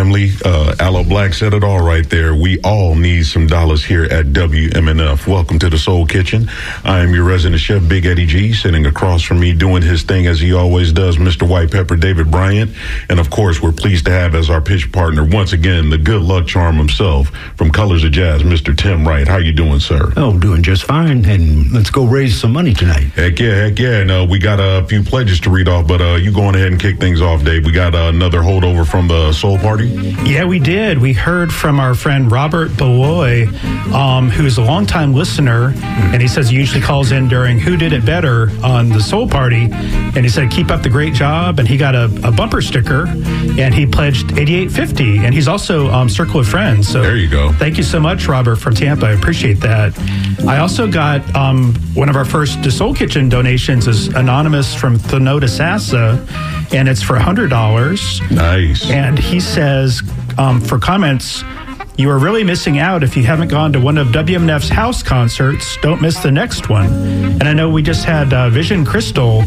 family. Aloe Black said it all right there. We all need some dollars here at WMNF. Welcome to the Soul Kitchen. I am your resident chef, Big Eddie G. Sitting across from me, doing his thing as he always does, Mr. White Pepper, David Bryant. And of course, we're pleased to have as our pitch partner, once again, the good luck charm himself from Colors of Jazz, Mr. Tim Wright. How you doing, sir? Oh, doing just fine. And let's go raise some money tonight. Heck yeah. And we got a few pledges to read off, but you go on ahead and kick things off, Dave. We got another holdover from the Soul Party? Yeah, we did. We heard from our friend Robert Beloy, who's a longtime listener, and he says he usually calls in during Who Did It Better on the Soul Party, and he said, keep up the great job, and he got a bumper sticker, and he pledged $88.50, and he's also Circle of Friends. So there you go. Thank you so much, Robert, from Tampa. I appreciate that. I also got one of our first The Soul Kitchen donations is anonymous from Thenota Sassa, and it's for $100. Nice. And he says, for comments, you are really missing out if you haven't gone to one of WMNF's house concerts. Don't miss the next one. And I know we just had Vision Crystal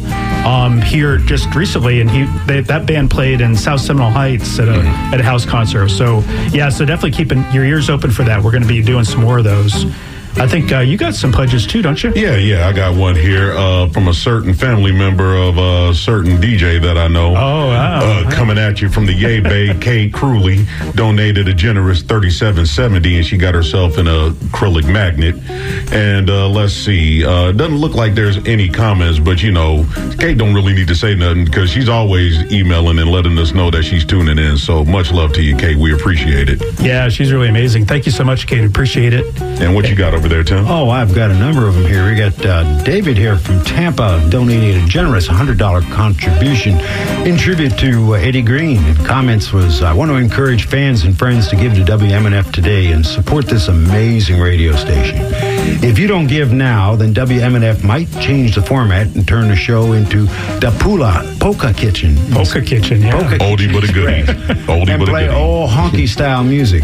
here just recently, and that band played in South Seminole Heights at a house concert. So, yeah, so definitely keeping your ears open for that. We're going to be doing some more of those. I think you got some pledges too, don't you? Yeah, I got one here from a certain family member of a certain DJ that I know. Oh, wow. Coming at you from the Yay Bay, Kay Crewley donated a generous $37.70, and she got herself an acrylic magnet. And let's see, doesn't look like there's any comments, but Kate don't really need to say nothing because she's always emailing and letting us know that she's tuning in. So much love to you, Kate. We appreciate it. Yeah, she's really amazing. Thank you so much, Kate. Appreciate it. And what you got over there, Tim? Oh, I've got a number of them here. We got David here from Tampa donating a generous $100 contribution in tribute to Eddie Green. And comments was, I want to encourage fans and friends to give to WMNF today and support this amazing radio station. If you don't give now, then WMNF might change the format and turn the show into the Polka Kitchen. Polka Kitchen, yeah. Polka Oldie but a goodie. Oldie and but a play goodie. all honky-style music.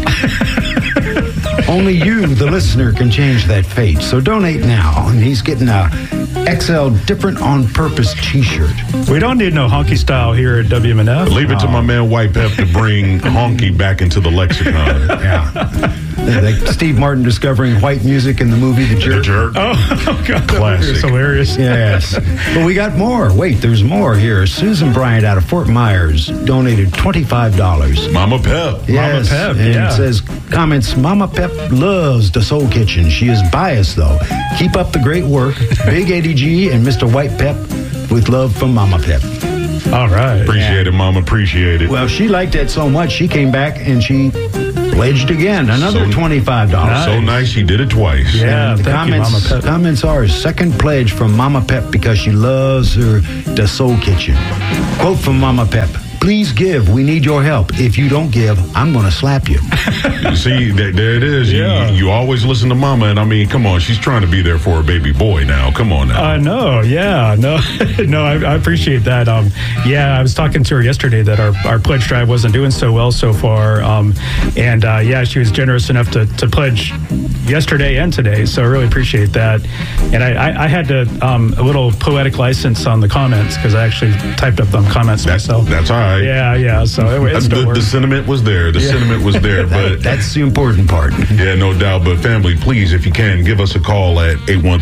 Only you, the listener, can change that fate. So donate now. And he's getting a XL Different on Purpose t-shirt. We don't need no honky style here at WMNF. Leave it to my man White Pep to bring honky back into the lexicon. Yeah. Like Steve Martin discovering white music in the movie The Jerk. The Jerk. Oh, God. Classic. It's hilarious. Yes. But we got more. Wait, there's more here. Susan Bryant out of Fort Myers donated $25. Mama Pep. Yes. Mama Pep, And yeah. it says, comments, Mama Pep loves the Soul Kitchen. She is biased, though. Keep up the great work. Big Eddie G and Mr. White Pep with love from Mama Pep. All right. Appreciate it, Mama. Appreciate it. Well, she liked it so much, she came back and she pledged again. Another $25. So nice, she did it twice. Yeah, And the thank you, Mama Pep. comments are second pledge from Mama Pep because she loves the Soul Kitchen. Quote from Mama Pep. Please give. We need your help. If you don't give, I'm going to slap you. See, there it is. Yeah. You always listen to Mama, and I mean, come on, she's trying to be there for her baby boy now. Come on now. No, yeah, no, no, I appreciate that. Yeah, I was talking to her yesterday that our pledge drive wasn't doing so well so far, and yeah, she was generous enough to pledge yesterday and today, so I really appreciate that. And I had to a little poetic license on the comments because I actually typed up them comments myself. That's all right. Yeah. So it still works. The sentiment was there. The sentiment was there, but That's the important part. yeah, no doubt. But family, please, if you can, give us a call at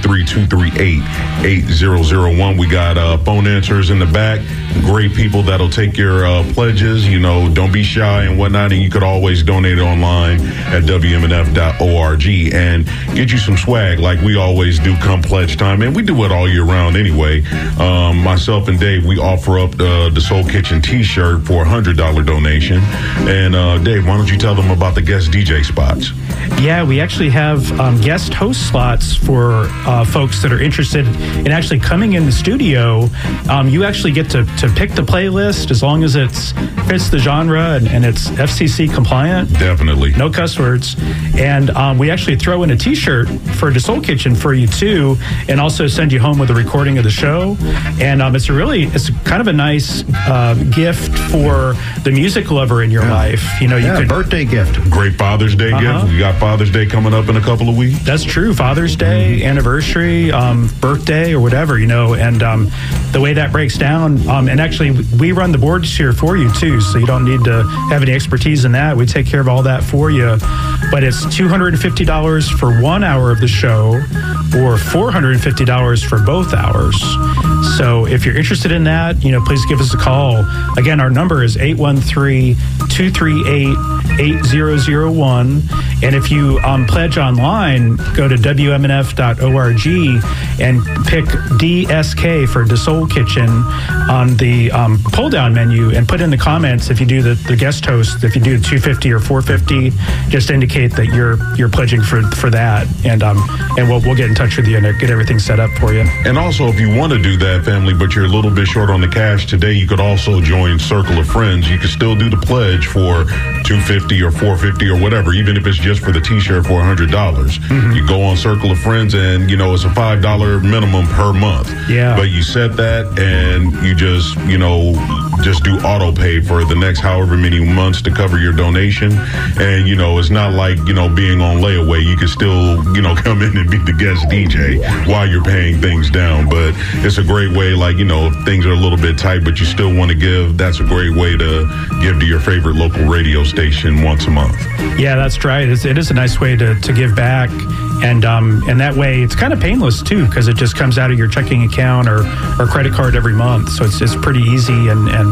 813-238-8001. We got phone answers in the back. Great people that'll take your pledges. Don't be shy and whatnot. And you could always donate online at WMNF.org and get you some swag like we always do come pledge time. And we do it all year round anyway. Myself and Dave, we offer up the Soul Kitchen t-shirt for a $100 donation. And Dave, why don't you tell them about the guest DJ spots? Yeah, we actually have guest host slots for folks that are interested in actually coming in the studio. You actually get to pick the playlist as long as it fits the genre and it's FCC compliant. Definitely. No cuss words. And we actually throw in a t-shirt for the Soul Kitchen for you too, and also send you home with a recording of the show. And it's kind of a nice gift gift for the music lover in your life. You know, you could birthday gift. Great Father's Day gift. We got Father's Day coming up in a couple of weeks. That's true. Father's Day, anniversary, birthday, or whatever, you know, and the way that breaks down, and actually we run the boards here for you too, so you don't need to have any expertise in that. We take care of all that for you. But it's $250 for 1 hour of the show or $450 for both hours. So if you're interested in that, you know, please give us a call. Again, our number is 813-238-8001. And if you pledge online, go to WMNF.org and pick DSK for the Soul Kitchen on the pull-down menu and put in the comments if you do the guest host, if you do $250 or $450, just indicate that you're pledging for that. And we'll get in touch with you and get everything set up for you. And also, if you want to do that, family, but you're a little bit short on the cash today, you could also join Circle of Friends. You could still do the pledge for $250 or $450 or whatever, even if it's just for the T-shirt for $100. You go on Circle of Friends, and you know it's a $5 minimum per month. Yeah. But you set that, and you just do auto pay for the next however many months to cover your donation. And you know it's not like being on layaway. You can still come in and be the guest DJ while you're paying things down. But it's a great way, if things are a little bit tight, but you still want to give. That's a great way to give to your favorite local radio station once a month. Yeah, that's right. It is a nice way to give back. And that way, it's kind of painless, too, because it just comes out of your checking account or credit card every month. So it's pretty easy.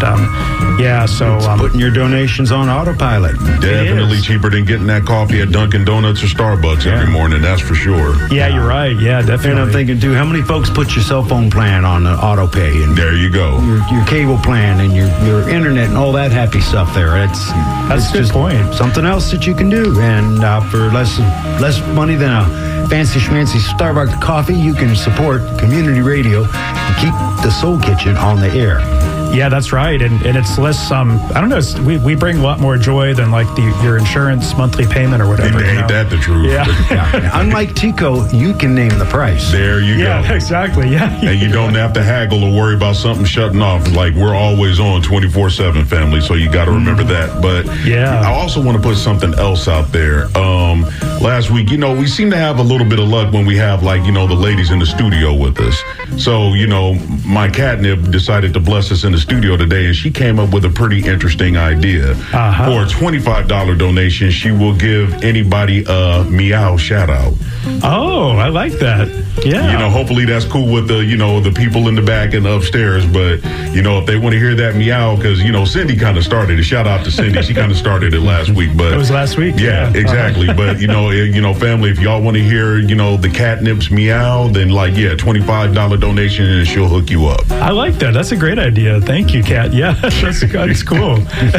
So putting your donations on autopilot. Definitely cheaper than getting that coffee at Dunkin' Donuts or Starbucks every morning, that's for sure. Yeah, you're right. Yeah, definitely. And I'm thinking, too, how many folks put your cell phone plan on auto pay? And there you go. Your cable plan and your internet and all that happy stuff there. That's a good point. Something else that you can do. And for less money than a fancy schmancy Starbucks coffee, you can support community radio and keep the Soul Kitchen on the air. Yeah, that's right. And it's less, I don't know, we bring a lot more joy than your insurance monthly payment or whatever. Ain't that the truth? Yeah. Unlike Tico, you can name the price. There you go. Yeah, exactly. Yeah. And you don't have to haggle or worry about something shutting off. We're always on 24/7, family. So you got to remember that. But yeah, I also want to put something else out there. Last week, we seem to have a little bit of luck when we have the ladies in the studio with us. So, my catnip decided to bless us in the studio today, and she came up with a pretty interesting idea. For a $25 donation, she will give anybody a meow shout out. Oh, I like that. Yeah. Hopefully that's cool with the people in the back and upstairs. But, if they want to hear that meow, because, Cindy kind of started it. Shout out to Cindy. She kind of started it last week. But it was last week. Yeah, exactly. But, family, if y'all want to hear, the catnip's meow, then $25 donation and she'll hook you up. I like that. That's a great idea. Thank you, Kat. Yeah, that's cool.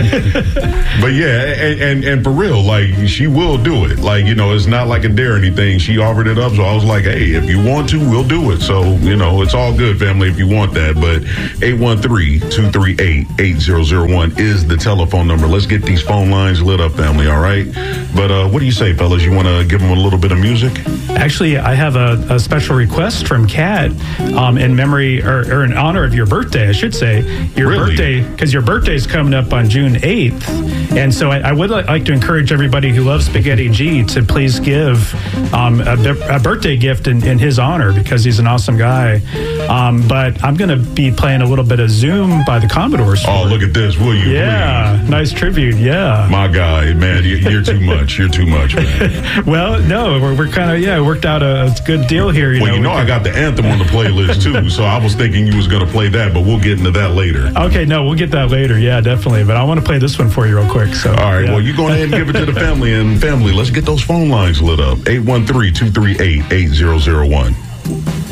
But and for real, she will do it. It's not like a dare or anything. She offered it up, so I was like, hey, if you want to, we'll do it. So, it's all good, family, if you want that. But 813-238-8001 is the telephone number. Let's get these phone lines lit up, family, all right? But what do you say, fellas? You want to give them a little bit of music? Actually, I have a special request from Kat in memory or in honor of your birthday, I should say. Your birthday, because your birthday is coming up on June 8th. And so I would like to encourage everybody who loves Spaghetti G to please give a birthday gift in his honor, because he's an awesome guy. But I'm going to be playing a little bit of Zoom by the Commodores. Oh, look at this, will you? Yeah, please? Nice tribute, yeah. My guy, man, you're too much. You're too much, man. Well, no, we're kind of, worked out a good deal here. I got the anthem on the playlist, too, so I was thinking you was going to play that, but we'll get into that later. Okay, no, we'll get that later, yeah, definitely. But I want to play this one for you real quick. So, all right, well, you go ahead and give it to the family. And family, let's get those phone lines lit up. 813-238-8001.